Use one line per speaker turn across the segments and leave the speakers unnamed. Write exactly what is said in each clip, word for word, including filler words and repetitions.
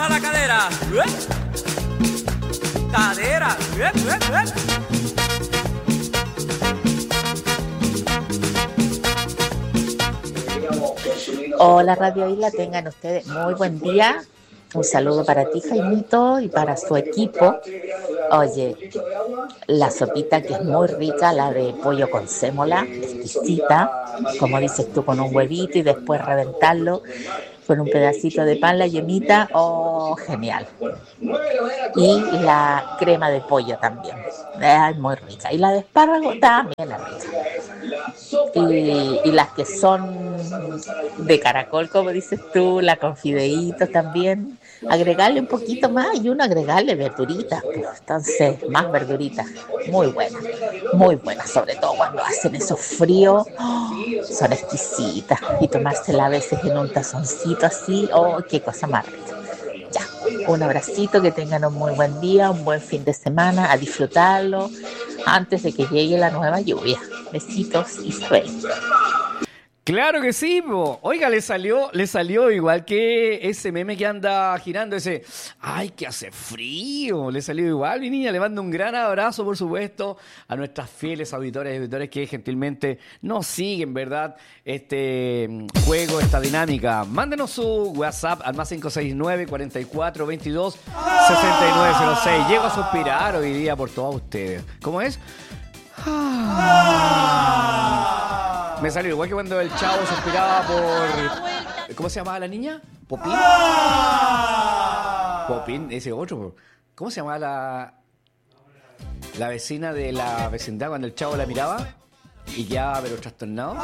Baja la cadera. Cadera.
Hola Radio Isla, tengan ustedes muy buen día. Un saludo para ti, Jaimito, y para su equipo. Oye, la sopita que es muy rica, la de pollo con sémola, exquisita, como dices tú, con un huevito y después reventarlo con un pedacito de pan, la yemita, oh, genial. Y la crema de pollo también, es muy rica. Y la de espárrago también es rica. Y, y las que son de caracol, como dices tú, la con fideitos también, agregarle un poquito más y uno agregarle verduritas, pues, entonces más verduritas, muy buenas, muy buenas, sobre todo cuando hacen esos fríos, oh, son exquisitas, y tomársela a veces en un tazoncito así, oh, qué cosa más rica. Ya, un abracito, que tengan un muy buen día, un buen fin de semana, a disfrutarlo antes de que llegue la nueva lluvia. Besitos, Isabel.
Claro que sí, po. Oiga, le salió, le salió igual que ese meme que anda girando, ese, ay, que hace frío, le salió igual, mi niña. Le mando un gran abrazo, por supuesto, a nuestras fieles auditoras y auditores que gentilmente nos siguen, ¿verdad? Este juego, esta dinámica. Mándenos su WhatsApp al más cinco seis nueve, cuarenta y cuatro, veintidós, sesenta y nueve cero seis. Llego a suspirar hoy día por todos ustedes. ¿Cómo es? Ah. Me salió igual que cuando el Chavo suspiraba por... ¿Cómo se llamaba la niña? ¿Popín? Popín, ese otro. ¿Cómo se llamaba la... la vecina de la vecindad cuando el Chavo la miraba y quedaba pero trastornado?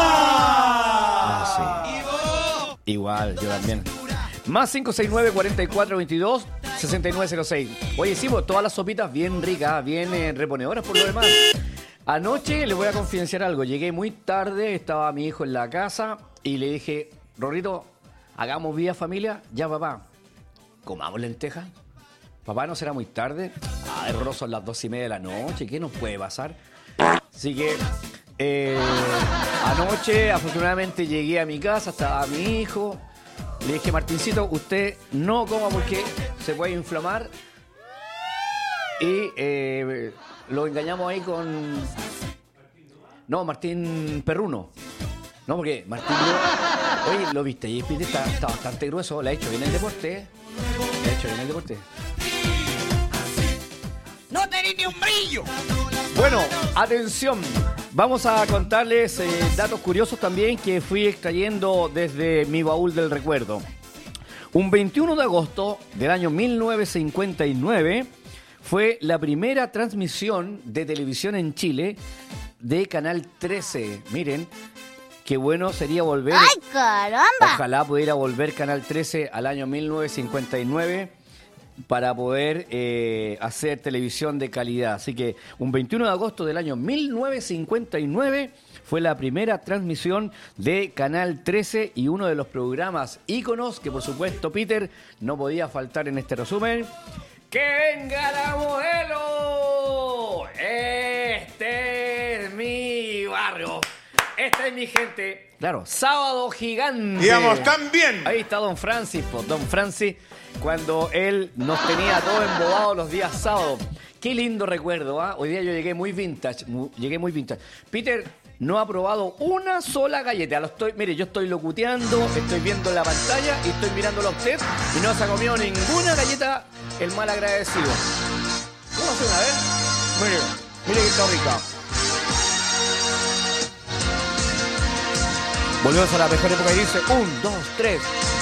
Ah, sí. Igual, yo también. Más cinco seis nueve, cuarenta y cuatro, veintidós, sesenta y nueve cero seis. Oye, sí, pues, todas las sopitas bien ricas, bien eh, reponedoras por lo demás. Anoche les voy a confidenciar algo. Llegué muy tarde, estaba mi hijo en la casa y le dije, Rorrito, hagamos vida familia. Ya, papá, comamos lentejas. Papá, ¿no será muy tarde? Ah, Rorro, son las dos y media de la noche. ¿Qué nos puede pasar? Así que eh, anoche, afortunadamente, llegué a mi casa, estaba mi hijo. Le dije, Martincito, usted no coma porque se puede inflamar. Y eh, lo engañamos ahí con... No, Martín Perruno. No, porque Martín... Oye, ¿lo viste? Y está, está bastante grueso. Le ha hecho bien el deporte. Le ha hecho bien el deporte.
¡No tenés ni un brillo!
Bueno, atención. Vamos a contarles eh, datos curiosos también que fui extrayendo desde mi baúl del recuerdo. Un veintiuno de agosto del año mil novecientos cincuenta y nueve fue la primera transmisión de televisión en Chile de Canal trece. Miren, qué bueno sería volver.
¡Ay, caramba!
Ojalá pudiera volver Canal trece al año mil novecientos cincuenta y nueve para poder eh, hacer televisión de calidad. Así que un veintiuno de agosto del año mil novecientos cincuenta y nueve fue la primera transmisión de Canal trece y uno de los programas íconos que, por supuesto, Peter, no podía faltar en este resumen. ¡Que venga la modelo! Este es mi barrio. Esta es mi gente. Claro, Sábado Gigante.
Digamos, también.
Ahí está Don Francis, pues, Don Francis, cuando él nos tenía todo embobado los días sábados. Qué lindo recuerdo, ¿ah? ¿eh? Hoy día yo llegué muy vintage, muy, llegué muy vintage. Peter no ha probado una sola galleta. Lo estoy, mire, yo estoy locuteando, estoy viendo la pantalla y estoy mirándolo a usted y no se ha comido ninguna galleta el mal agradecido. ¿Cómo hace una vez? Mire, mire que está rica. Volvemos a la mejor época y dice un, dos, tres.